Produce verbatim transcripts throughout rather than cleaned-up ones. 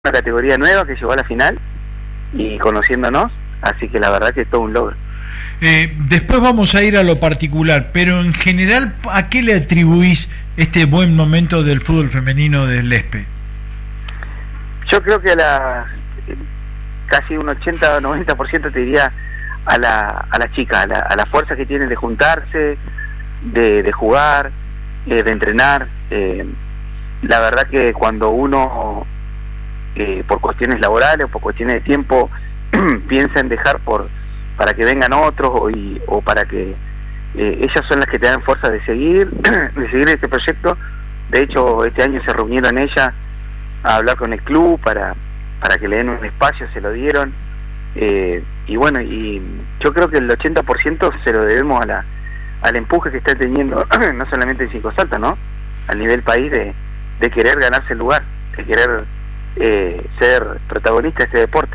una categoría nueva que llegó a la final y conociéndonos, así que la verdad que es todo un logro. Eh, después vamos a ir a lo particular, pero en general, ¿a qué le atribuís este buen momento del fútbol femenino del Lespe? Yo creo que a la casi un ochenta o noventa por ciento te diría a la a las chicas, a la, a la fuerza que tienen de juntarse, de, de jugar, eh, de entrenar. Eh, la verdad que cuando uno eh, por cuestiones laborales o por cuestiones de tiempo piensa en dejar por para que vengan otros o, y, o para que eh, ellas son las que te dan fuerza de seguir de seguir este proyecto. De hecho, este año se reunieron ellas a hablar con el club para para que le den un espacio, se lo dieron, eh, y bueno, y yo creo que el ochenta por ciento se lo debemos a la al empuje que está teniendo no solamente en Cinco Salta, ¿no?, a nivel país, de, de querer ganarse el lugar, de querer eh, ser protagonista de este deporte.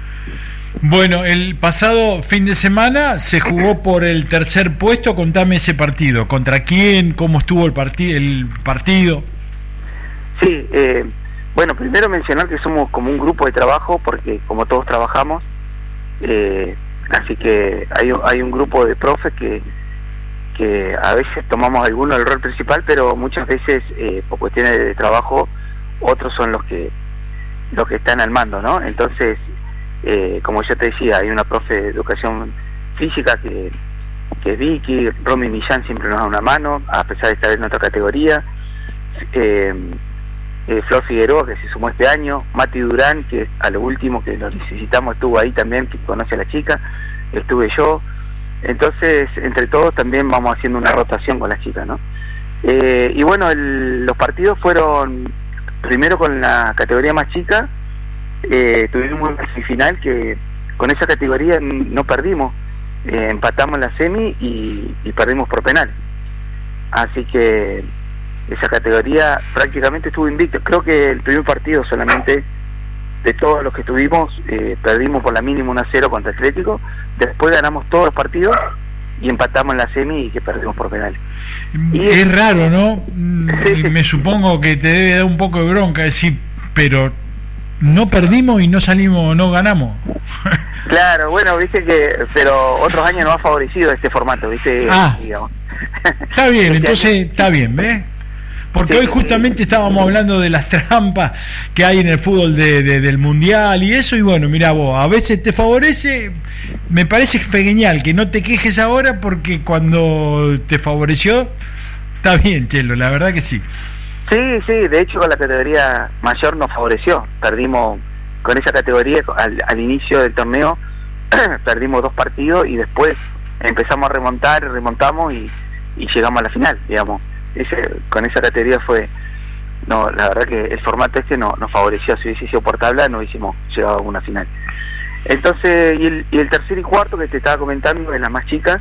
Bueno, el pasado fin de semana se jugó por el tercer puesto. Contame ese partido, ¿contra quién? ¿Cómo estuvo el, partid el partido? Sí, eh, bueno, primero mencionar que somos como un grupo de trabajo, porque como todos trabajamos, eh, así que hay, hay un grupo de profes que que a veces tomamos alguno el rol principal, pero muchas veces eh, por cuestiones de trabajo otros son los que los que están al mando, ¿no? Entonces, eh, como yo te decía, hay una profe de educación física que, que es Vicky. Romy Millán siempre nos da una mano, a pesar de estar en otra categoría. Eh, eh, Flor Figueroa, que se sumó este año. Mati Durán, que a lo último que lo necesitamos estuvo ahí también, que conoce a la chica. Estuve yo. Entonces, entre todos también vamos haciendo una rotación con las chicas, ¿no? Eh, y bueno, el, los partidos fueron primero con la categoría más chica. Eh, tuvimos una semifinal que con esa categoría no perdimos, eh, empatamos en la semi y, y perdimos por penal, así que esa categoría prácticamente estuvo invicto. Creo que el primer partido solamente de todos los que tuvimos, eh, perdimos por la mínima uno a cero contra Atlético. Después ganamos todos los partidos y empatamos en la semi y que perdimos por penal. Y es raro, ¿no? Sí, sí. Me supongo que te debe dar un poco de bronca decir, pero no perdimos y no salimos, no ganamos. Claro, bueno, viste que, pero otros años nos ha favorecido este formato, viste, ah, digamos. Está bien, Este entonces año... está bien, ¿ves? Porque sí, hoy justamente sí. estábamos hablando de las trampas que hay en el fútbol de, de, del mundial y eso, y bueno, mirá vos, a veces te favorece. Me parece genial que no te quejes ahora, porque cuando te favoreció, está bien, Chelo, la verdad que sí. Sí, sí, de hecho con la categoría mayor nos favoreció. Perdimos con esa categoría al, al inicio del torneo, perdimos dos partidos y después empezamos a remontar, remontamos y, y llegamos a la final, digamos. Ese, con esa categoría fue, no, la verdad que el formato este no, nos favoreció. Si hubiese sido por tabla no hubiésemos llegado a una final. Entonces, y el, y el tercer y cuarto que te estaba comentando, en las más chicas,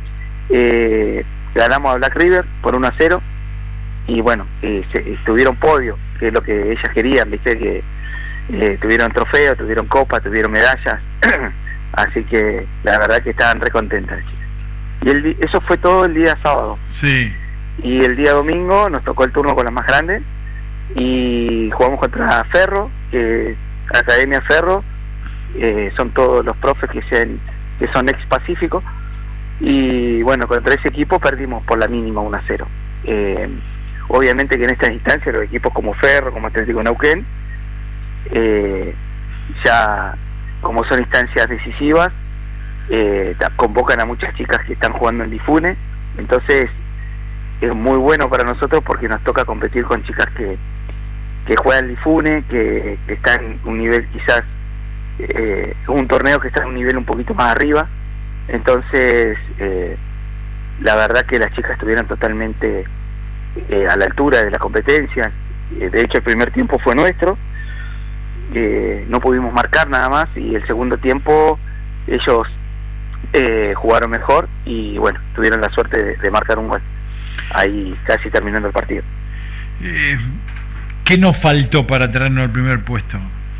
eh, ganamos a Black River por uno a cero. Y bueno, eh, se, tuvieron podio, que es lo que ellas querían, viste, que eh, tuvieron trofeo, tuvieron copa, tuvieron medallas, así que la verdad que estaban re contentas, chicas. Y el, eso fue todo el día sábado. Sí. Y el día domingo nos tocó el turno con las más grandes y jugamos contra Ferro, que Academia Ferro, eh, son todos los profes que, sean, que son ex Pacífico, y bueno, contra ese equipo perdimos por la mínima uno a cero. Eh, obviamente que en estas instancias los equipos como Ferro, como Atlético Neuquén, eh, ya como son instancias decisivas, eh, convocan a muchas chicas que están jugando en Difune. Entonces es muy bueno para nosotros porque nos toca competir con chicas que que juegan Difune, que, que están en un nivel quizás, eh, un torneo que está en un nivel un poquito más arriba. Entonces eh, la verdad que las chicas estuvieron totalmente eh, a la altura de la competencia. Eh, de hecho el primer tiempo fue nuestro, eh, no pudimos marcar nada más, y el segundo tiempo ellos eh, jugaron mejor y bueno, tuvieron la suerte de, de marcar un gol ahí casi terminando el partido. Eh, ¿Qué nos faltó para traernos el primer puesto?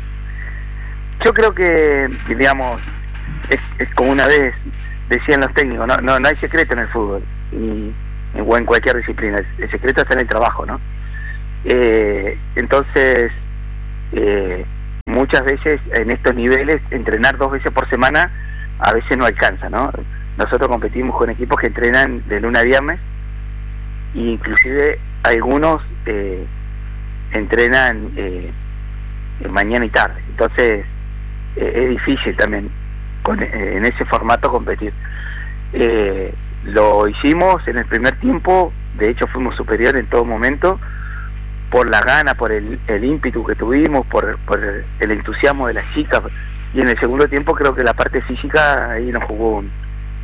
Yo creo que, digamos, es, es como una vez decían los técnicos, no, no, no hay secreto en el fútbol, ni, o en cualquier disciplina, el, el secreto está en el trabajo, ¿no? Eh, entonces, eh, muchas veces en estos niveles entrenar dos veces por semana a veces no alcanza, ¿no? Nosotros competimos con equipos que entrenan de lunes a viernes, e inclusive algunos eh, entrenan eh, mañana y tarde, entonces eh, es difícil también con, eh, en ese formato competir. Eh, lo hicimos en el primer tiempo, de hecho fuimos superiores en todo momento, por la gana, por el, el ímpetu que tuvimos, por, por el entusiasmo de las chicas, y en el segundo tiempo creo que la parte física ahí nos jugó un,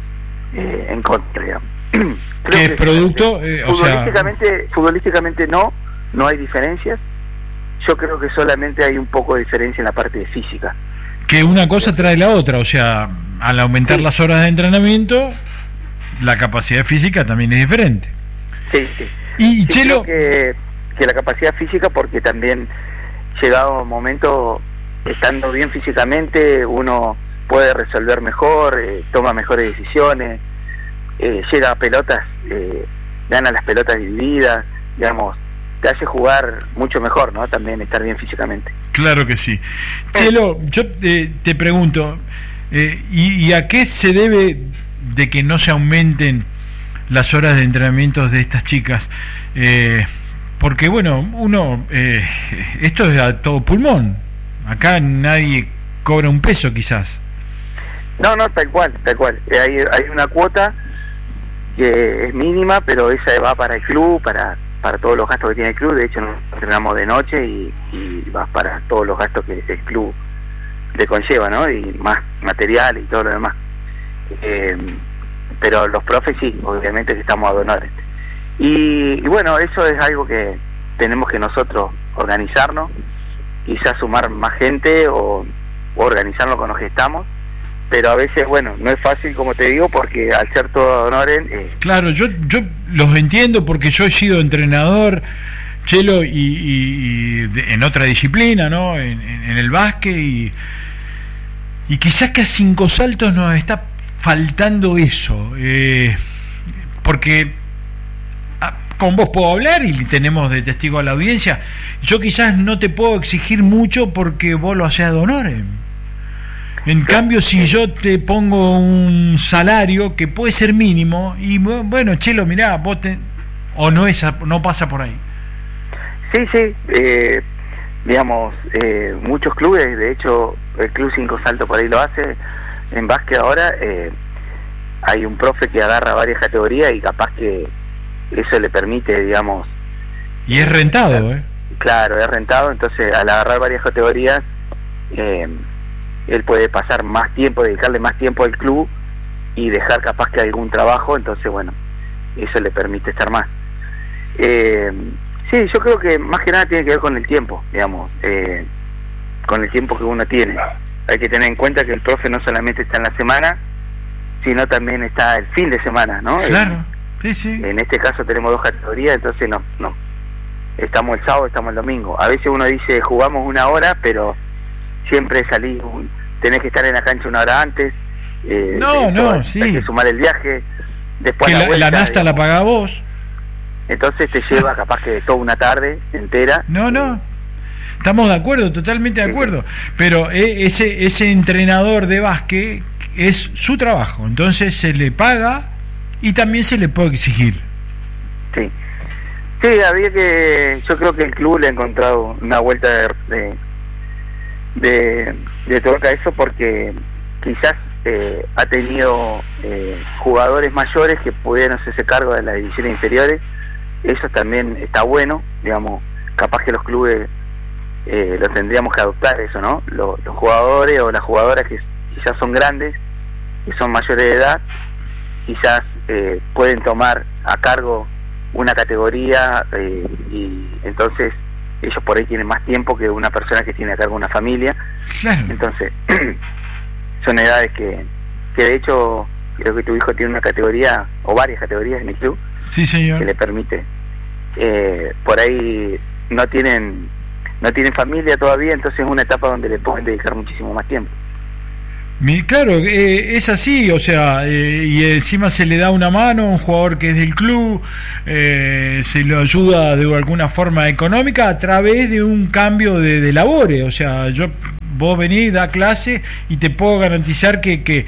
eh, en contra, digamos. ¿Qué es producto? Eh, o futbolísticamente, sea... futbolísticamente no, no hay diferencias. Yo creo que solamente hay un poco de diferencia en la parte de física. Que una cosa trae la otra, o sea, al aumentar sí. las horas de entrenamiento, la capacidad física también es diferente. Sí, sí. Y sí, Chelo... creo que, que la capacidad física, porque también llegado un momento, estando bien físicamente, uno puede resolver mejor, eh, toma mejores decisiones, eh, llega a pelotas, eh, gana las pelotas divididas, digamos, te hace jugar mucho mejor, ¿no? También estar bien físicamente. Claro que sí. Chelo, yo eh, te pregunto, eh, ¿y, ¿y a qué se debe de que no se aumenten las horas de entrenamiento de estas chicas? Eh, porque, bueno, uno, eh, esto es a todo pulmón. Acá nadie cobra un peso, quizás. No, no, tal cual, tal cual. Hay, hay una cuota que es mínima, pero esa va para el club, para... para todos los gastos que tiene el club. De hecho, nos entrenamos de noche y, y vas para todos los gastos que el club le conlleva, ¿no? Y más material y todo lo demás. Eh, pero los profes sí, obviamente que estamos a donores. Y, y bueno, eso es algo que tenemos que nosotros organizarnos, quizás sumar más gente o, o organizarnos con los que estamos. Pero a veces, bueno, no es fácil, como te digo, porque al ser todo honores... Eh... Claro, yo yo los entiendo porque yo he sido entrenador, Chelo, y, y, y de, en otra disciplina, ¿no? En, en, en el básquet, y, y quizás que a cinco saltos nos está faltando eso. Eh, porque a, con vos puedo hablar y tenemos de testigo a la audiencia. Yo quizás no te puedo exigir mucho porque vos lo hacés de honores. En cambio, si yo te pongo un salario que puede ser mínimo, y bueno, Chelo, mirá, vos te... o no es, no pasa por ahí. Sí, sí, eh, digamos, eh, muchos clubes, de hecho, el Club Cinco Saltos por ahí lo hace, en básquet ahora, eh, hay un profe que agarra varias categorías y capaz que eso le permite, digamos... Y es rentado, ¿eh? Claro, es rentado, entonces al agarrar varias categorías... Eh, él puede pasar más tiempo, dedicarle más tiempo al club y dejar capaz que algún trabajo, entonces bueno, eso le permite estar más. Eh, sí, yo creo que más que nada tiene que ver con el tiempo, digamos, eh, con el tiempo que uno tiene. Hay que tener en cuenta que el profe no solamente está en la semana, sino también está el fin de semana, ¿no? Claro, sí, sí. En este caso tenemos dos categorías, entonces no, no. Estamos el sábado, estamos el domingo. A veces uno dice, jugamos una hora, pero siempre salís, tenés que estar en la cancha una hora antes. Eh, no, no, hay, sí. Hay que sumar el viaje. Después que la, la, vuelta, la nasta digamos, la pagás vos. Entonces te lleva capaz que toda una tarde entera. No, no. Eh, Estamos de acuerdo, totalmente de sí, acuerdo. Sí. Pero eh, ese ese entrenador de básquet es su trabajo. Entonces se le paga y también se le puede exigir. Sí. Sí, había que... Yo creo que el club le ha encontrado una vuelta de... de de, de toca eso porque quizás eh, ha tenido eh, jugadores mayores que pudieron hacerse cargo de las divisiones inferiores. Eso también está bueno, digamos, capaz que los clubes eh, lo tendríamos que adoptar eso, ¿no? Los, los jugadores o las jugadoras que quizás son grandes, que son mayores de edad, quizás eh, pueden tomar a cargo una categoría eh, y entonces ellos por ahí tienen más tiempo que una persona que tiene a cargo una familia. Claro. Entonces son edades que, que de hecho creo que tu hijo tiene una categoría o varias categorías en el club. Sí, señor. Que le permite. Eh, por ahí no tienen no tienen familia todavía, entonces es una etapa donde le pueden dedicar muchísimo más tiempo. Claro, eh, es así, o sea, eh, y encima se le da una mano a un jugador que es del club, eh, se lo ayuda de alguna forma económica a través de un cambio de, de labores, o sea, yo vos venís, da clase y te puedo garantizar que, que,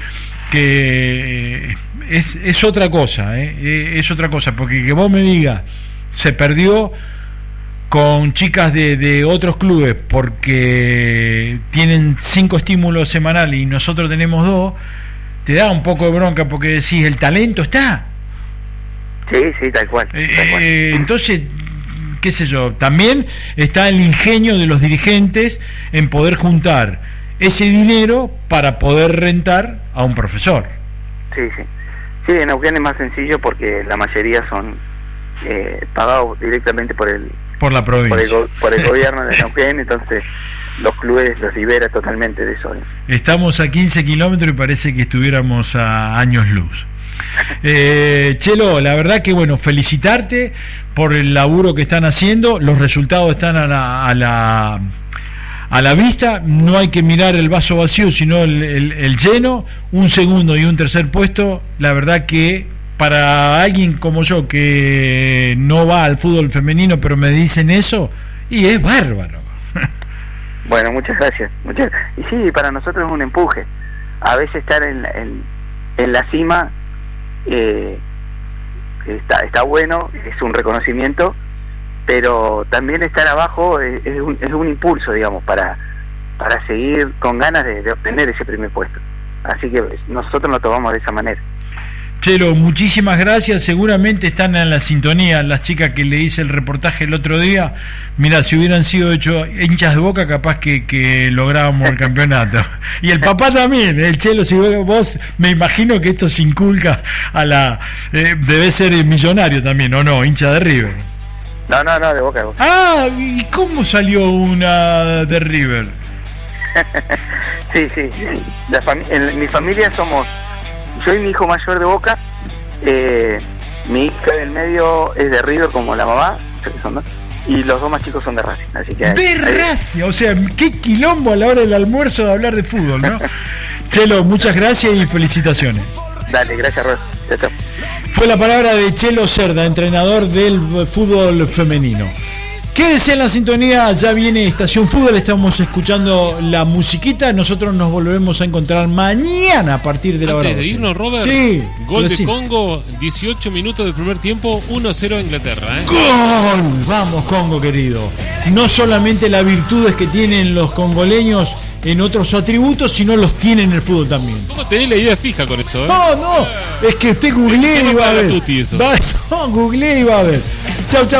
que es, es otra cosa, ¿eh? Es otra cosa, porque que vos me digas, se perdió con chicas de, de otros clubes porque tienen cinco estímulos semanales y nosotros tenemos dos, te da un poco de bronca porque decís, el talento está. Sí, sí, tal cual. Tal cual. Eh, entonces, qué sé yo, también está el ingenio de los dirigentes en poder juntar ese dinero para poder rentar a un profesor. Sí, sí. Sí, en Neuquén es más sencillo porque la mayoría son eh, pagados directamente por el por la provincia, por el, go- por el gobierno de Neuquén, entonces los clubes los libera totalmente de eso. Estamos a quince kilómetros y parece que estuviéramos a años luz. Eh, Chelo, la verdad que bueno, felicitarte por el laburo que están haciendo, los resultados están a la, a la, a la vista, no hay que mirar el vaso vacío, sino el, el, el lleno, un segundo y un tercer puesto, la verdad que para alguien como yo que no va al fútbol femenino pero me dicen eso, y es bárbaro. Bueno, muchas gracias, muchas y sí, para nosotros es un empuje, a veces estar en, en, en la cima eh, está, está bueno, es un reconocimiento, pero también estar abajo es, es, un, es un impulso, digamos, para, para seguir con ganas de, de obtener ese primer puesto, así que nosotros lo tomamos de esa manera. Chelo, muchísimas gracias. Seguramente están en la sintonía las chicas que le hice el reportaje el otro día. Mira, si hubieran sido hecho hinchas de Boca, capaz que, que lográbamos el campeonato. Y el papá también, el Chelo, si vos, me imagino que esto se inculca a la... Eh, debe ser millonario también, ¿o no? Hincha de River. No, no, no, de Boca, de Boca. Ah, ¿y cómo salió una de River? sí, sí, sí. La fami- en mi familia somos... Yo y mi hijo mayor de Boca, eh, mi hija del medio es de River como la mamá, son dos, y los dos más chicos son de Racing. Así que de Racing, o sea, qué quilombo a la hora del almuerzo de hablar de fútbol, ¿no? Chelo, muchas gracias y felicitaciones. Dale, gracias, Ros. Chao, chao. Fue la palabra de Chelo Cerda, entrenador del fútbol femenino. Quédese en la sintonía, ya viene Estación Fútbol, estamos escuchando la musiquita, nosotros nos volvemos a encontrar mañana a partir de la hora. Antes de irnos, Robert, sí, gol de decime. Congo, dieciocho minutos del primer tiempo, uno cero a Inglaterra. ¿eh? ¡Gol! Vamos, Congo querido. No solamente las virtudes que tienen los congoleños en otros atributos, sino los tienen en el fútbol también. ¿Cómo tenés la idea fija con eso? ¿eh? No, no, es que usted googlee y va a ver. Tutti eso. Va, no, googlee y va a ver. Chau, chau.